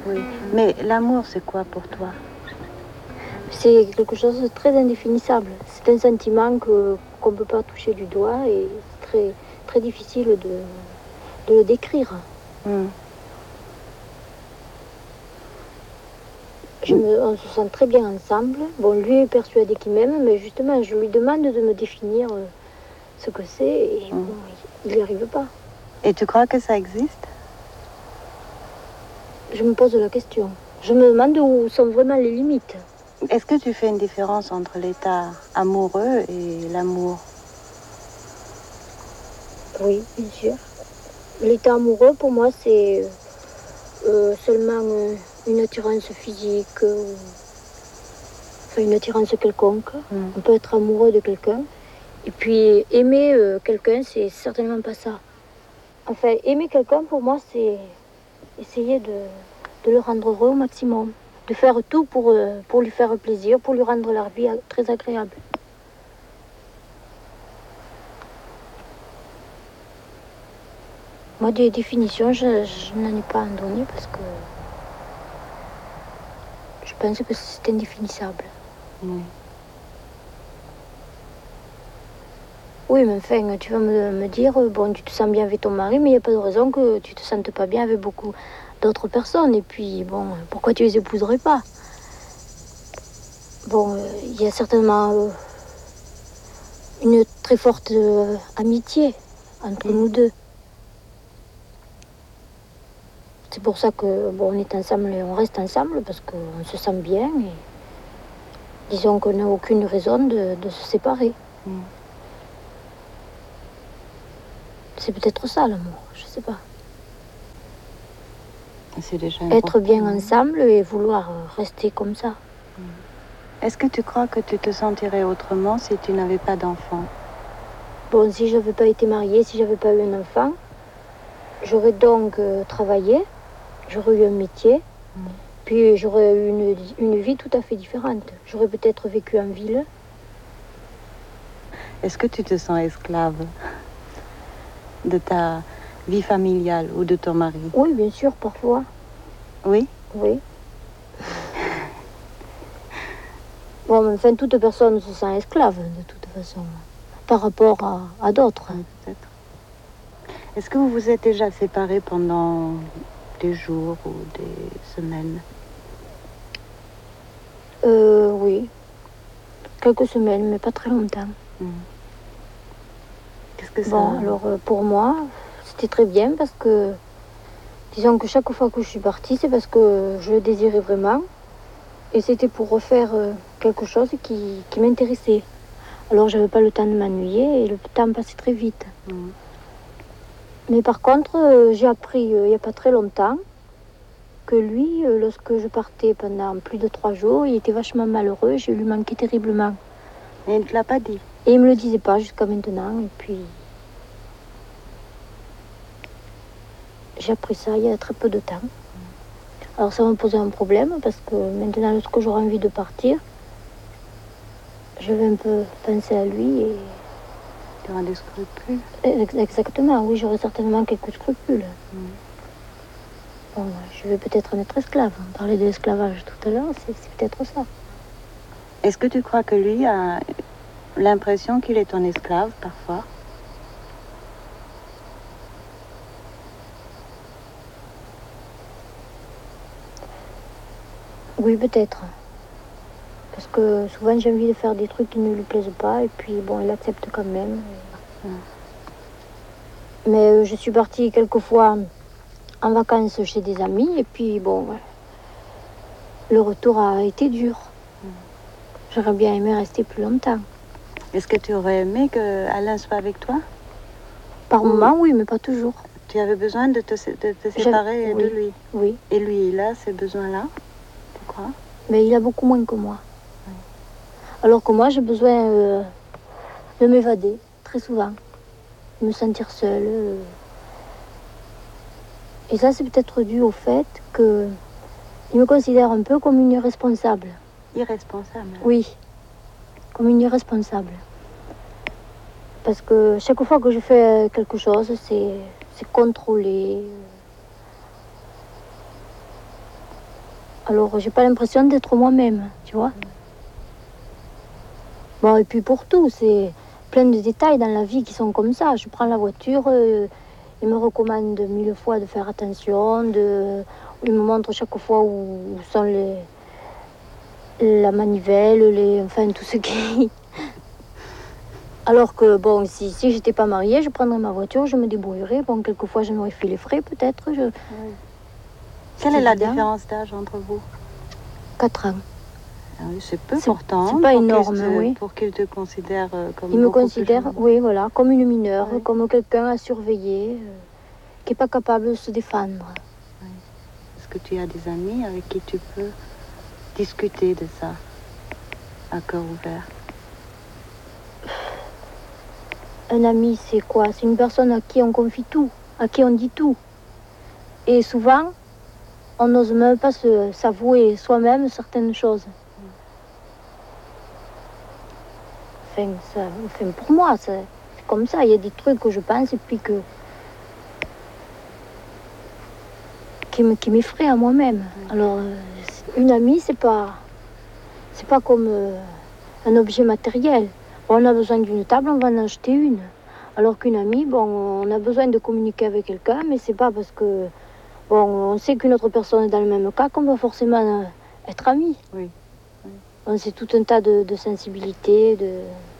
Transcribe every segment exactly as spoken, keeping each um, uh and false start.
Oui. Mais l'amour, c'est quoi pour toi? C'est quelque chose de très indéfinissable. C'est un sentiment que, qu'on ne peut pas toucher du doigt et c'est très, très difficile de, de le décrire. Mm. Je me, on se sent très bien ensemble. Bon, lui est persuadé qu'il m'aime, mais justement, je lui demande de me définir ce que c'est et mm. bon, il n'y arrive pas. Et tu crois que ça existe? Je me pose la question. Je me demande où sont vraiment les limites. Est-ce que tu fais une différence entre l'état amoureux et l'amour? Oui, bien sûr. L'état amoureux, pour moi, c'est euh, seulement euh, une attirance physique, euh, enfin une attirance quelconque. Mm. On peut être amoureux de quelqu'un. Et puis aimer euh, quelqu'un, c'est certainement pas ça. Enfin, aimer quelqu'un, pour moi, c'est essayer de, de le rendre heureux au maximum. De faire tout pour, euh, pour lui faire plaisir, pour lui rendre la vie très agréable. Moi, des définitions, je, je n'en ai pas à en donner parce que je pense que c'est indéfinissable. Oui. Oui, mais enfin, tu vas me, me dire, bon, tu te sens bien avec ton mari, mais il n'y a pas de raison que tu te sentes pas bien avec beaucoup d'autres personnes. Et puis, bon, pourquoi tu les épouserais pas? Bon, il euh, y a certainement euh, une très forte euh, amitié entre mmh. nous deux. C'est pour ça que bon, on est ensemble et on reste ensemble parce qu'on se sent bien et disons qu'on n'a aucune raison de, de se séparer. Mmh. C'est peut-être ça l'amour, je sais pas. C'est déjà être bien ensemble et vouloir rester comme ça. Mmh. Est-ce que tu crois que tu te sentirais autrement si tu n'avais pas d'enfant? Bon, si je n'avais pas été mariée, si je n'avais pas eu un enfant, j'aurais donc euh, travaillé, j'aurais eu un métier, mmh. puis j'aurais eu une, une vie tout à fait différente. J'aurais peut-être vécu en ville. Est-ce que tu te sens esclave de ta vie familiale ou de ton mari? Oui, bien sûr, parfois. Oui? Oui. Bon, mais enfin, toute personne se sent esclave, de toute façon, par rapport à, à d'autres. Oui, peut-être. Est-ce que vous vous êtes déjà séparés pendant des jours ou des semaines? Euh, oui. Quelques semaines, mais pas très longtemps. Mmh. Qu'est-ce que ça... Bon, alors, euh, pour moi, c'était très bien parce que, disons que chaque fois que je suis partie, c'est parce que je le désirais vraiment. Et c'était pour refaire euh, quelque chose qui, qui m'intéressait. Alors, j'avais pas le temps de m'ennuyer et le temps passait très vite. Mmh. Mais par contre, euh, j'ai appris euh, il n'y a pas très longtemps que lui, euh, lorsque je partais pendant plus de trois jours, il était vachement malheureux. Je lui manquais terriblement. Et il ne te l'a pas dit? Et il me le disait pas jusqu'à maintenant. Et puis, j'ai appris ça il y a très peu de temps. Alors ça m'a posé un problème parce que maintenant, lorsque j'aurai envie de partir, je vais un peu penser à lui et... Tu auras des scrupules? Exactement, oui, j'aurai certainement quelques scrupules. Mmh. Bon, je vais peut-être en être esclave. On parlait de l'esclavage tout à l'heure, c'est, c'est peut-être ça. Est-ce que tu crois que lui a l'impression qu'il est ton esclave parfois? Oui, peut-être. Parce que souvent j'ai envie de faire des trucs qui ne lui plaisent pas et puis bon, il accepte quand même. Mmh. Mais euh, je suis partie quelques fois en vacances chez des amis et puis bon, le retour a été dur. Mmh. J'aurais bien aimé rester plus longtemps. Est-ce que tu aurais aimé que Alain soit avec toi? Par Ou... moment, oui, mais pas toujours. Tu avais besoin de te, de te séparer oui, de lui? Oui. Et lui, il a ces besoins-là, tu crois? Mais il a beaucoup moins que moi. Oui. Alors que moi, j'ai besoin euh, de m'évader, très souvent. De me sentir seule. Euh... Et ça, c'est peut-être dû au fait qu'il me considère un peu comme une irresponsable. Irresponsable? Oui, comme une irresponsable. Parce que chaque fois que je fais quelque chose, c'est, c'est contrôlé. Alors, j'ai pas l'impression d'être moi-même, tu vois. Bon, et puis pour tout, c'est plein de détails dans la vie qui sont comme ça. Je prends la voiture, euh, il me recommande mille fois de faire attention, de... il me montre chaque fois où, où sont les... la manivelle, les... enfin tout ce qui... Alors que, bon, si, si j'étais pas mariée, je prendrais ma voiture, je me débrouillerais. Bon, quelquefois, je m'aurais fait les frais, peut-être. Je... Oui. Quelle est la différence d'âge entre vous? Quatre ans. Ah oui, c'est peu pourtant. C'est pas pour énorme, te, oui. Pour qu'il te considère euh, comme Il me beaucoup considère, plus jeune. oui, voilà, comme une mineure, Oui. comme quelqu'un à surveiller, euh, qui n'est pas capable de se défendre. Oui. Est-ce que tu as des amis avec qui tu peux discuter de ça à cœur ouvert? Un ami, c'est quoi? C'est une personne à qui on confie tout, à qui on dit tout. Et souvent, on n'ose même pas se, s'avouer soi-même certaines choses. Enfin, ça, enfin pour moi, c'est comme ça. Il y a des trucs que je pense et puis que qui, me, qui m'effraient à moi-même. Oui. Alors, une amie, c'est pas, c'est pas comme euh, un objet matériel. Bon, on a besoin d'une table, on va en acheter une. Alors qu'une amie, bon, on a besoin de communiquer avec quelqu'un, mais c'est pas parce que bon, on sait qu'une autre personne est dans le même cas qu'on va forcément euh, être amis. Oui. Oui. Bon, c'est tout un tas de, de sensibilités, de...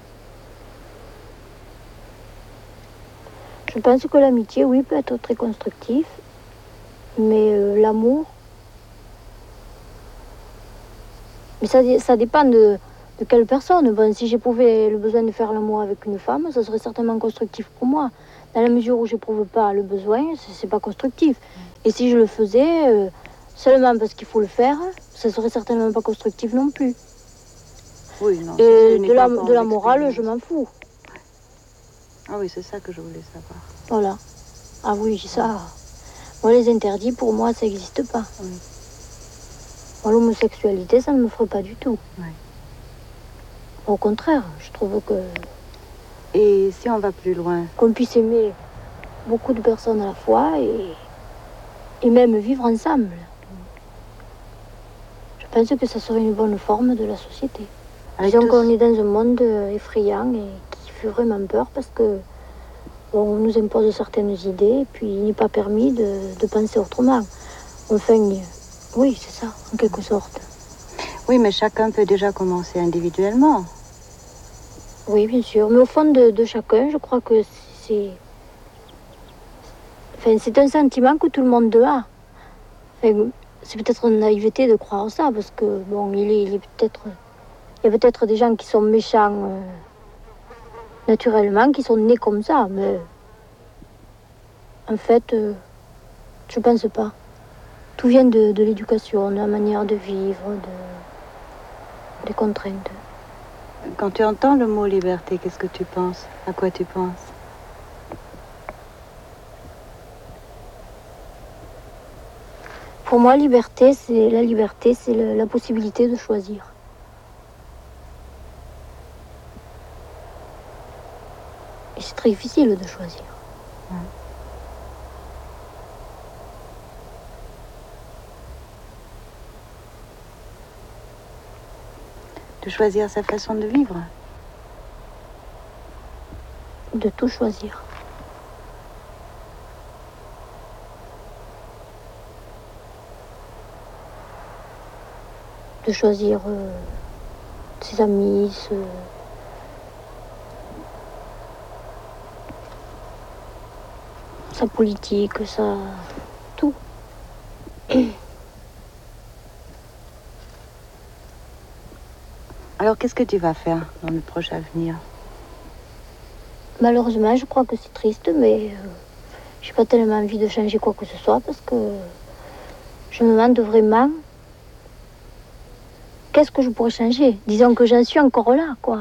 Je pense que l'amitié, oui, peut être très constructif, mais euh, l'amour... Mais ça, ça dépend de, de quelle personne. Bon, si j'éprouvais le besoin de faire l'amour avec une femme, ça serait certainement constructif pour moi. Dans la mesure où je n'éprouve pas le besoin, c'est, c'est pas constructif. Et si je le faisais euh, seulement parce qu'il faut le faire, ça serait certainement pas constructif non plus. Oui, non. Et de la, de la morale, je m'en fous. Ah oui, c'est ça que je voulais savoir. Voilà. Ah oui, ça. Moi, les interdits, pour moi, ça n'existe pas. Oui. Moi, l'homosexualité, ça ne me ferait pas du tout. Oui. Au contraire, je trouve que... Et si on va plus loin? Qu'on puisse aimer beaucoup de personnes à la fois et, et même vivre ensemble. Je pense que ça serait une bonne forme de la société. Disons tous... qu'on est dans un monde effrayant et qui fait vraiment peur parce que bon, on nous impose certaines idées et puis il n'est pas permis de, de penser autrement. Enfin, oui, c'est ça, en quelque sorte. Oui, mais chacun peut déjà commencer individuellement. Oui, bien sûr. Mais au fond de, de chacun, je crois que c'est... Enfin, c'est un sentiment que tout le monde a. Enfin, c'est peut-être une naïveté de croire ça, parce que, bon, il est, il est peut-être... Il y a peut-être des gens qui sont méchants euh, naturellement, qui sont nés comme ça, mais... En fait, euh, je pense pas. Tout vient de, de l'éducation, de la manière de vivre, de, des contraintes. Quand tu entends le mot liberté, qu'est-ce que tu penses? À quoi tu penses? Pour moi, liberté, c'est la liberté, c'est le, la possibilité de choisir. Et c'est très difficile de choisir. Ouais. De choisir sa façon de vivre? De tout choisir. De choisir euh, ses amis, ce... sa politique, sa... tout. Alors, qu'est-ce que tu vas faire dans le proche avenir? Malheureusement, je crois que c'est triste, mais euh, je n'ai pas tellement envie de changer quoi que ce soit parce que je me demande vraiment qu'est-ce que je pourrais changer. Disons que j'en suis encore là, quoi,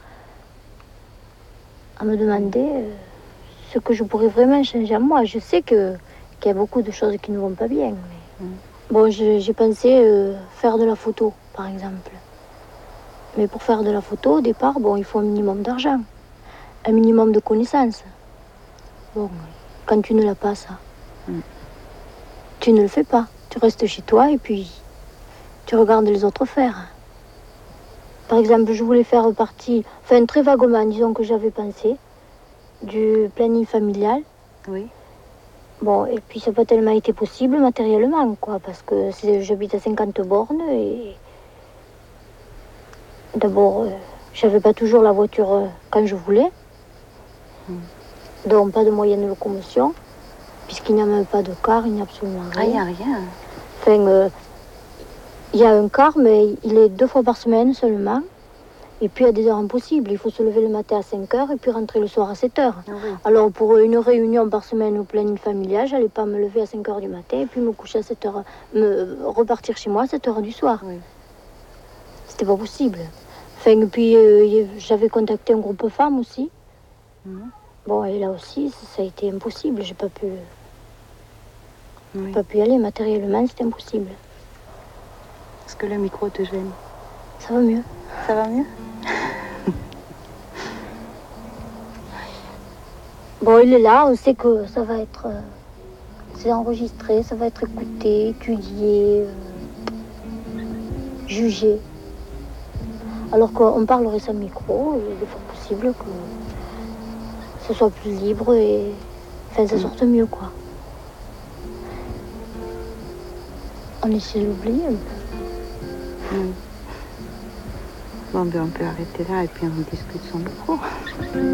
à me demander euh, ce que je pourrais vraiment changer en moi. Je sais que, qu'il y a beaucoup de choses qui ne vont pas bien. Mais... Mm. Bon, je, j'ai pensé euh, faire de la photo, par exemple. Mais pour faire de la photo, au départ, bon, il faut un minimum d'argent, un minimum de connaissances. Bon, quand tu ne l'as pas, ça, mm. tu ne le fais pas. Tu restes chez toi et puis tu regardes les autres faire. Par exemple, je voulais faire partie, enfin très vaguement, disons que j'avais pensé, du planning familial. Oui. Bon, et puis ça n'a pas tellement été possible matériellement, quoi, parce que c'est, j'habite à cinquante bornes et d'abord, euh, j'avais pas toujours la voiture euh, quand je voulais, mm. donc pas de moyens de locomotion, puisqu'il n'y a même pas de car, il n'y a absolument rien. Ah, il n'y a rien. Enfin, euh, il y a un car, mais il est deux fois par semaine seulement. Et puis, il y a des heures impossibles. Il faut se lever le matin à cinq heures et puis rentrer le soir à sept heures. Ah oui. Alors, pour une réunion par semaine au planning familial, je n'allais pas me lever à cinq heures du matin et puis me coucher à sept heures, me repartir chez moi à sept heures du soir. Oui. C'était pas possible. Enfin, et puis, euh, j'avais contacté un groupe femmes aussi. Mmh. Bon, et là aussi, ça a été impossible. J'ai pas pu... Oui. J'ai pas pu y aller. Matériellement, c'était impossible. Est-ce que le micro te gêne? Ça va mieux. Ça va mieux? Bon, il est là, on sait que ça va être... Euh, c'est enregistré, ça va être écouté, étudié, euh, jugé. Alors qu'on parlerait sans micro, il est fort possible que ce soit plus libre et... Enfin, ça sorte mieux, quoi. On essaie de l'oublier un peu. Mm. Bon, ben on peut arrêter là et puis on discute sans micro.